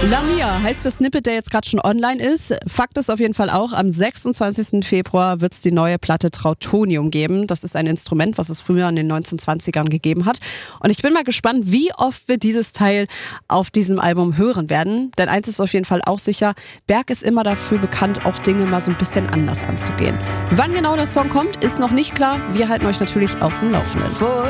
Lamia heißt das Snippet, der jetzt gerade schon online ist. Fakt ist auf jeden Fall auch, am 26. Februar wird es die neue Platte Trautonium geben. Das ist ein Instrument, was es früher in den 1920ern gegeben hat. Und ich bin mal gespannt, wie oft wir dieses Teil auf diesem Album hören werden. Denn eins ist auf jeden Fall auch sicher, Berg ist immer dafür bekannt, auch Dinge mal so ein bisschen anders anzugehen. Wann genau der Song kommt, ist noch nicht klar. Wir halten euch natürlich auf dem Laufenden.